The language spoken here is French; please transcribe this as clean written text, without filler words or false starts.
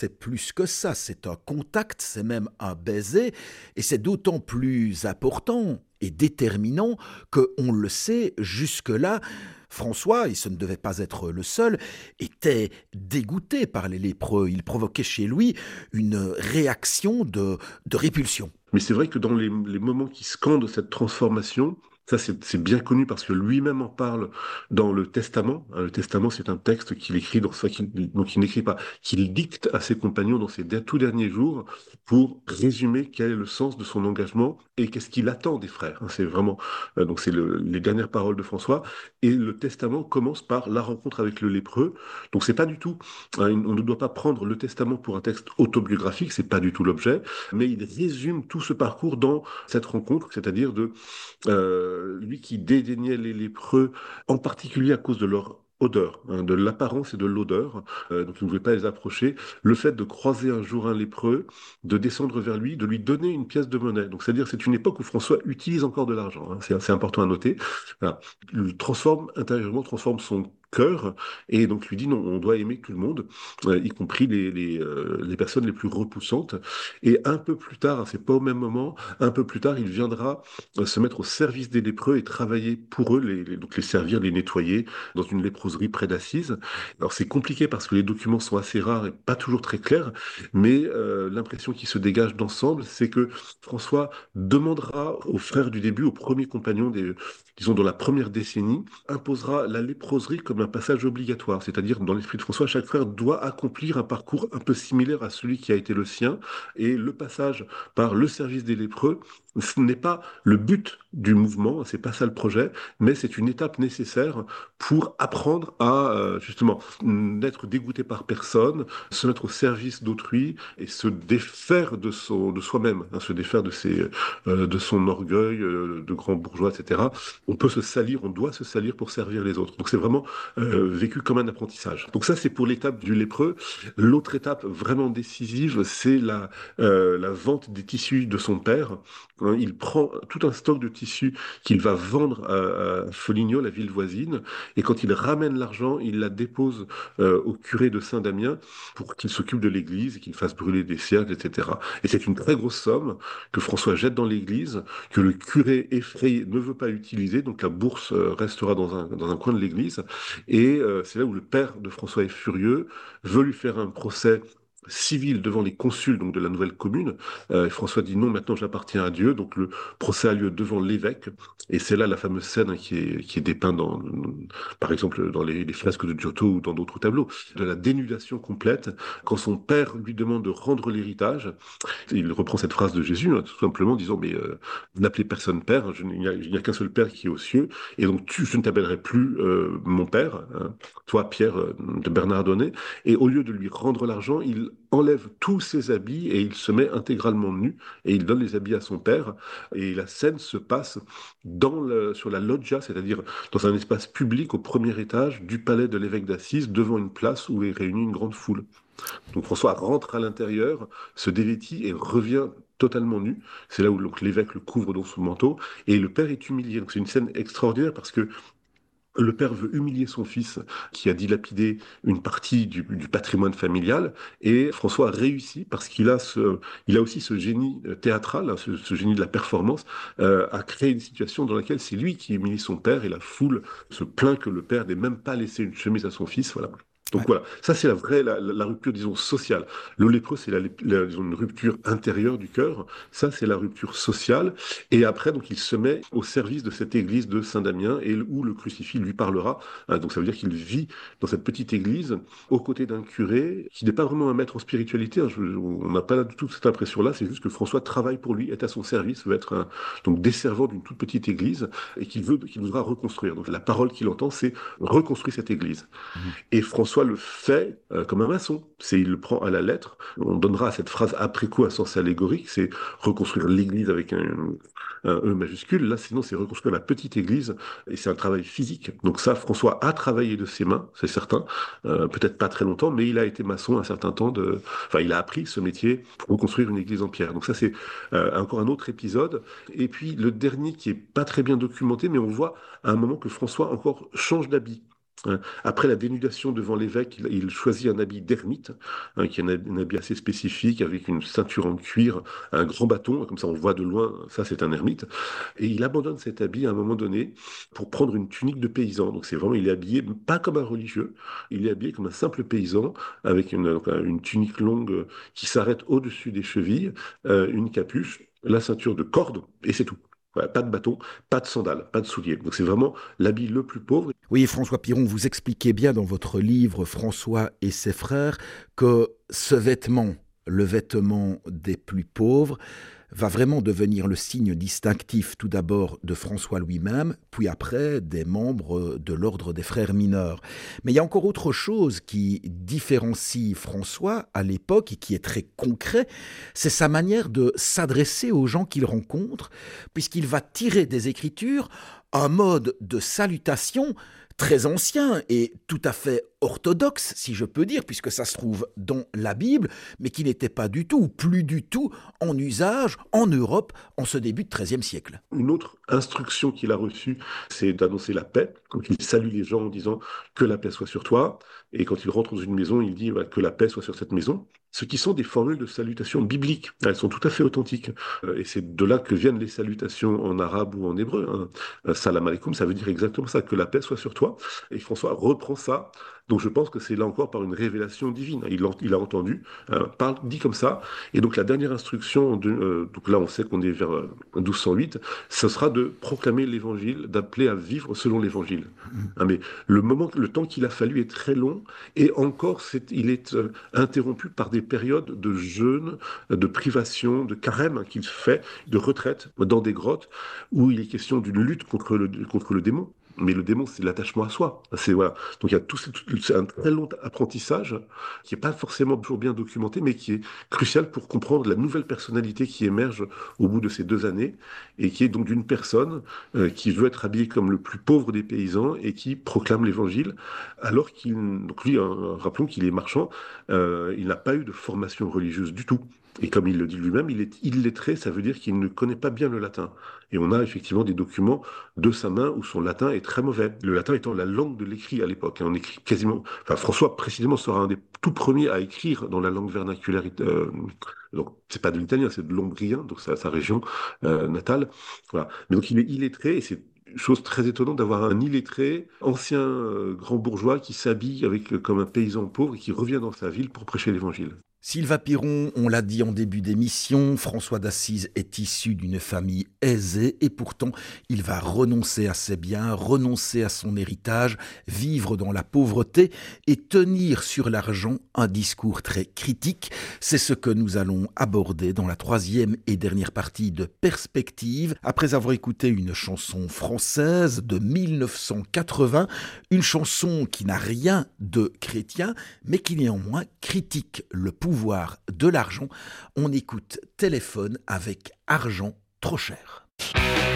C'est plus que ça, c'est un contact, c'est même un baiser, et c'est d'autant plus important et déterminant que, on le sait, jusque-là, François, et ce ne devait pas être le seul, était dégoûté par les lépreux. Il provoquait chez lui une réaction de répulsion. Mais c'est vrai que dans les moments qui scandent cette transformation, ça c'est bien connu parce que lui-même en parle dans le Testament. Hein, le Testament, c'est un texte qu'il écrit, donc il n'écrit pas, qu'il dicte à ses compagnons dans ses tout derniers jours pour résumer quel est le sens de son engagement et qu'est-ce qu'il attend des frères. Hein, c'est vraiment, donc c'est les dernières paroles de François. Et le Testament commence par la rencontre avec le lépreux. Donc c'est pas du tout, hein, on ne doit pas prendre le Testament pour un texte autobiographique, c'est pas du tout l'objet, mais il résume tout ce parcours dans cette rencontre, c'est-à-dire de lui qui dédaignait les lépreux, en particulier à cause de leur odeur, hein, de l'apparence et de l'odeur, donc il ne voulait pas les approcher. Le fait de croiser un jour un lépreux, de descendre vers lui, de lui donner une pièce de monnaie. Donc c'est-à-dire c'est une époque où François utilise encore de l'argent, hein, c'est assez important à noter. Voilà. Il transforme intérieurement, transforme son cœur et donc lui dit non, on doit aimer tout le monde, y compris les personnes les plus repoussantes. Et un peu plus tard, hein, c'est pas au même moment, un peu plus tard, il viendra se mettre au service des lépreux et travailler pour eux, donc les servir, les nettoyer dans une léproserie près d'Assise. Alors c'est compliqué parce que les documents sont assez rares et pas toujours très clairs, mais l'impression qui se dégage d'ensemble, c'est que François demandera aux frères du début, aux premiers compagnons disons dans la première décennie, imposera la léproserie comme un passage obligatoire, c'est-à-dire dans l'esprit de François, chaque frère doit accomplir un parcours un peu similaire à celui qui a été le sien, et le passage par le service des lépreux, ce n'est pas le but du mouvement, c'est pas ça le projet, mais c'est une étape nécessaire pour apprendre à justement n'être dégoûté par personne, se mettre au service d'autrui et se défaire de soi-même, hein, se défaire de son orgueil de grand bourgeois, etc. On peut se salir, on doit se salir pour servir les autres. Donc c'est vraiment vécu comme un apprentissage. Donc ça c'est pour l'étape du lépreux. L'autre étape vraiment décisive, c'est la vente des tissus de son père. Hein, il prend tout un stock de tissus qu'il va vendre à Foligno, la ville voisine, et quand il ramène l'argent, il la dépose au curé de Saint-Damien pour qu'il s'occupe de l'église, qu'il fasse brûler des cierges, etc. Et c'est une très grosse somme que François jette dans l'église, que le curé effrayé ne veut pas utiliser, donc la bourse restera dans un coin de l'église, et c'est là où le père de François est furieux, veut lui faire un procès civil devant les consuls donc de la nouvelle commune. Et François dit non, maintenant j'appartiens à Dieu. Donc le procès a lieu devant l'évêque. Et c'est là la fameuse scène qui est dépeinte par exemple, dans les fresques de Giotto ou dans d'autres tableaux, de la dénudation complète. Quand son père lui demande de rendre l'héritage, il reprend cette phrase de Jésus, hein, tout simplement disant, mais n'appelez personne père, hein, il n'y a qu'un seul père qui est aux cieux, et donc je ne t'appellerai plus mon père, hein, toi Pierre de Bernardone, et au lieu de lui rendre l'argent, il enlève tous ses habits et il se met intégralement nu, et il donne les habits à son père, et la scène se passe sur la loggia, c'est-à-dire dans un espace public au premier étage du palais de l'évêque d'Assise, devant une place où est réunie une grande foule. Donc François rentre à l'intérieur, se dévêtit et revient totalement nu. C'est là où donc, l'évêque le couvre dans son manteau et le père est humilié. Donc c'est une scène extraordinaire parce que le père veut humilier son fils qui a dilapidé une partie du patrimoine familial et François a réussi parce il a aussi ce génie théâtral, hein, ce génie de la performance, à créer une situation dans laquelle c'est lui qui humilie son père et la foule se plaint que le père n'ait même pas laissé une chemise à son fils. Voilà. Donc Ouais. voilà, ça c'est la rupture, disons, sociale. Le lépreux, c'est disons, une rupture intérieure du cœur. Ça, c'est la rupture sociale. Et après, donc, il se met au service de cette église de Saint-Damien et où le crucifix lui parlera. Hein, donc, ça veut dire qu'il vit dans cette petite église aux côtés d'un curé qui n'est pas vraiment un maître en spiritualité. Hein, on n'a pas du tout cette impression-là. C'est juste que François travaille pour lui, est à son service, veut être donc desservant d'une toute petite église et qu'il voudra reconstruire. Donc, la parole qu'il entend, c'est reconstruire cette église. Mhm. Et François le fait comme un maçon. Il le prend à la lettre. On donnera à cette phrase après coup un sens allégorique, c'est reconstruire l'église avec un E majuscule. Là, sinon, c'est reconstruire la petite église et c'est un travail physique. Donc ça, François a travaillé de ses mains, c'est certain. Peut-être pas très longtemps, mais il a été maçon un certain temps. Enfin, il a appris ce métier pour reconstruire une église en pierre. Donc ça, c'est encore un autre épisode. Et puis le dernier qui est pas très bien documenté, mais on voit à un moment que François encore change d'habit. Après la dénudation devant l'évêque, il choisit un habit d'ermite, qui est un habit assez spécifique, avec une ceinture en cuir, un grand bâton, comme ça on voit de loin, ça c'est un ermite. Et il abandonne cet habit à un moment donné pour prendre une tunique de paysan. Donc c'est vraiment, il est habillé pas comme un religieux, il est habillé comme un simple paysan, avec une tunique longue qui s'arrête au-dessus des chevilles, une capuche, la ceinture de corde, et c'est tout. Voilà, pas de bâton, pas de sandales, pas de souliers. Donc c'est vraiment l'habit le plus pauvre. Oui, François Piron, vous expliquez bien dans votre livre François et ses frères que ce vêtement, le vêtement des plus pauvres, va vraiment devenir le signe distinctif tout d'abord de François lui-même, puis après des membres de l'ordre des frères mineurs. Mais il y a encore autre chose qui différencie François à l'époque et qui est très concret, c'est sa manière de s'adresser aux gens qu'il rencontre, puisqu'il va tirer des Écritures un mode de salutation très ancien et tout à fait orthodoxe, si je peux dire, puisque ça se trouve dans la Bible, mais qui n'était pas du tout, ou plus du tout, en usage en Europe en ce début de XIIIe siècle. Une autre instruction qu'il a reçue, c'est d'annoncer la paix. Donc il salue les gens en disant que la paix soit sur toi. Et quand il rentre dans une maison, il dit que la paix soit sur cette maison. Ce qui sont des formules de salutation bibliques. Elles sont tout à fait authentiques. Et c'est de là que viennent les salutations en arabe ou en hébreu, hein. Salam alaikum, ça veut dire exactement ça, que la paix soit sur toi. Et François reprend ça. Donc je pense que c'est là encore par une révélation divine. Il a entendu, dit comme ça. Et donc la dernière instruction, donc là on sait qu'on est vers 1208, ce sera de proclamer l'évangile, d'appeler à vivre selon l'évangile. Hein, mais le temps qu'il a fallu est très long, et encore il est interrompu par des périodes de jeûne, de privation, de carême, hein, qu'il fait, de retraite dans des grottes, où il est question d'une lutte contre le démon. Mais le démon, c'est l'attachement à soi. Voilà. Donc il y a c'est un très long apprentissage qui n'est pas forcément toujours bien documenté, mais qui est crucial pour comprendre la nouvelle personnalité qui émerge au bout de ces 2 années, et qui est donc d'une personne qui veut être habillée comme le plus pauvre des paysans et qui proclame l'évangile, alors donc lui, rappelons qu'il est marchand, il n'a pas eu de formation religieuse du tout. Et comme il le dit lui-même, il est illettré, ça veut dire qu'il ne connaît pas bien le latin. Et on a effectivement des documents de sa main où son latin est très mauvais. Le latin étant la langue de l'écrit à l'époque, hein. On écrit quasiment. Enfin, François précisément sera un des tout premiers à écrire dans la langue vernaculaire. Donc c'est pas de l'italien, c'est de l'ombrien, donc sa région natale. Voilà. Mais donc il est illettré, et c'est chose très étonnante d'avoir un illettré, ancien grand bourgeois, qui s'habille comme un paysan pauvre et qui revient dans sa ville pour prêcher l'évangile. Sylvain Piron, on l'a dit en début d'émission, François d'Assise est issu d'une famille aisée et pourtant il va renoncer à ses biens, renoncer à son héritage, vivre dans la pauvreté et tenir sur l'argent un discours très critique. C'est ce que nous allons aborder dans la 3e et dernière partie de Perspective, après avoir écouté une chanson française de 1980, une chanson qui n'a rien de chrétien mais qui néanmoins critique le pouvoir de l'argent. On écoute Téléphone avec Argent trop cher.